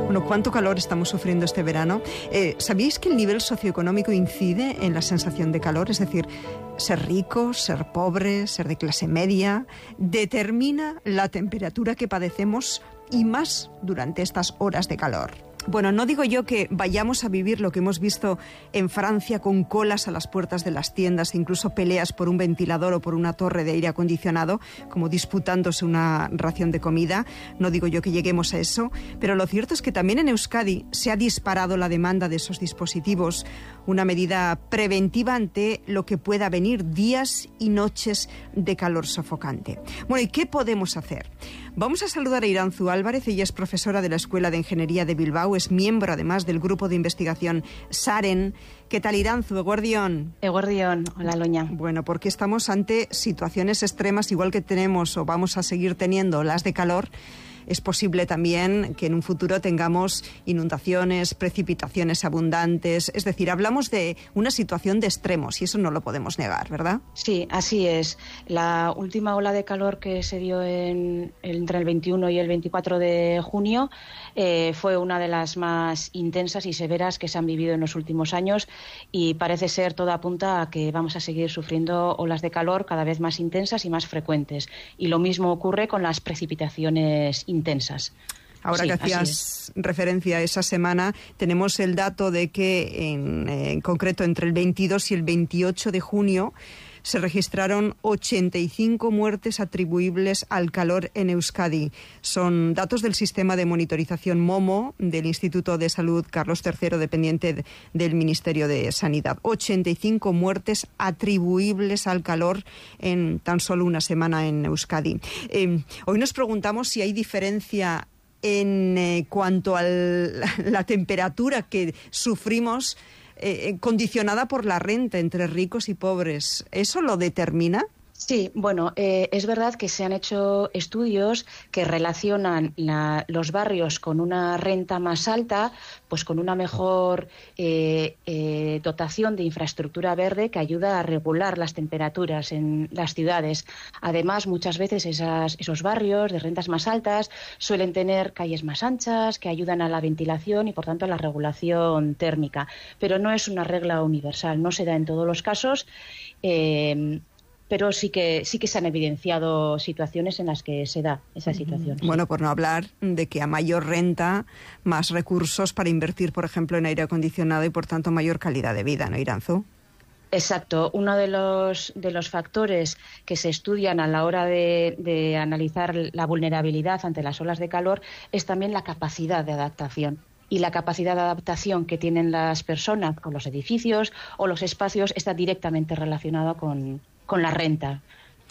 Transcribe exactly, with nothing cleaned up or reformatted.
Bueno, ¿cuánto calor estamos sufriendo este verano? Eh, ¿Sabíais que el nivel socioeconómico incide en la sensación de calor? Es decir, ser rico, ser pobre, ser de clase media, determina la temperatura que padecemos y más durante estas horas de calor. Bueno, no digo yo que vayamos a vivir lo que hemos visto en Francia con colas a las puertas de las tiendas e incluso peleas por un ventilador o por una torre de aire acondicionado, como disputándose una ración de comida. No digo yo que lleguemos a eso, pero lo cierto es que también en Euskadi se ha disparado la demanda de esos dispositivos, una medida preventiva ante lo que pueda venir, días y noches de calor sofocante. Bueno, ¿y qué podemos hacer? Vamos a saludar a Iranzu Álvarez. Ella es profesora de la Escuela de Ingeniería de Bilbao, es miembro además del grupo de investigación SAREN. ¿Qué tal, Iranzu? Eguerdión. Eguerdión, hola Loña. Bueno, porque estamos ante situaciones extremas, igual que tenemos o vamos a seguir teniendo las de calor. Es posible también que en un futuro tengamos inundaciones, precipitaciones abundantes. Es decir, hablamos de una situación de extremos y eso no lo podemos negar, ¿verdad? Sí, así es. La última ola de calor que se dio en, entre el veintiuno y el veinticuatro de junio eh, fue una de las más intensas y severas que se han vivido en los últimos años y parece ser, todo apunta a que vamos a seguir sufriendo olas de calor cada vez más intensas y más frecuentes. Y lo mismo ocurre con las precipitaciones intensas. intensas. Ahora sí, que hacías referencia a esa semana, tenemos el dato de que en, en concreto entre el veintidós y el veintiocho de junio se registraron ochenta y cinco muertes atribuibles al calor en Euskadi. Son datos del sistema de monitorización MOMO del Instituto de Salud Carlos tercero, dependiente de, del Ministerio de Sanidad. ochenta y cinco muertes atribuibles al calor en tan solo una semana en Euskadi. Eh, hoy nos preguntamos si hay diferencia en eh, cuanto a la, la temperatura que sufrimos Eh, condicionada por la renta entre ricos y pobres. ¿Eso lo determina? Sí, bueno, eh, es verdad que se han hecho estudios que relacionan la, los barrios con una renta más alta, pues con una mejor eh, eh, dotación de infraestructura verde que ayuda a regular las temperaturas en las ciudades. Además, muchas veces esas, esos barrios de rentas más altas suelen tener calles más anchas que ayudan a la ventilación y, por tanto, a la regulación térmica. Pero no es una regla universal, no se da en todos los casos. Eh, Pero sí que sí que se han evidenciado situaciones en las que se da esa situación. Bueno, sí. Por no hablar de que a mayor renta, más recursos para invertir, por ejemplo, en aire acondicionado y, por tanto, mayor calidad de vida, ¿no, Iranzu? Exacto. Uno de los, de los factores que se estudian a la hora de, de analizar la vulnerabilidad ante las olas de calor es también la capacidad de adaptación. Y la capacidad de adaptación que tienen las personas con los edificios o los espacios está directamente relacionada con... con la renta.